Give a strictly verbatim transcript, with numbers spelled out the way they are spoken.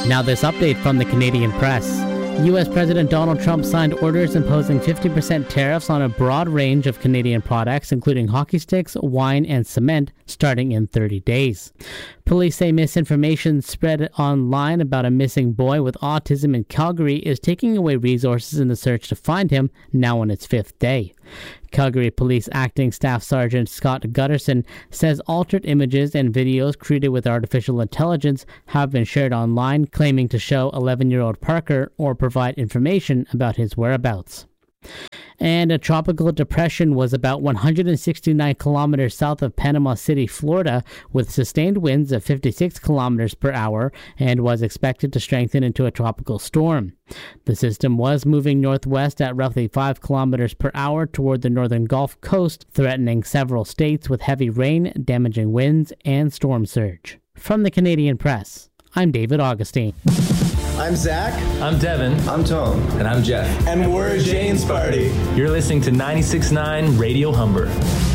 Now this update from the Canadian Press. U S President Donald Trump signed orders imposing fifty percent tariffs on a broad range of Canadian products, including hockey sticks, wine, and cement, starting in thirty days. Police say misinformation spread online about a missing boy with autism in Calgary is taking away resources in the search to find him, now on its fifth day. Calgary Police Acting Staff Sergeant Scott Gutterson says altered images and videos created with artificial intelligence have been shared online, claiming to show eleven-year-old Parker or provide information about his whereabouts. And a tropical depression was about one hundred sixty-nine kilometers south of Panama City, Florida, with sustained winds of fifty-six kilometers per hour and was expected to strengthen into a tropical storm. The system was moving northwest at roughly five kilometers per hour toward the northern Gulf Coast, threatening several states with heavy rain, damaging winds, and storm surge. From the Canadian Press, I'm David Augustine. I'm Zach. I'm Devin. I'm Tom. And I'm Jeff. And we're Jane's Party. You're listening to ninety-six point nine Radio Humber.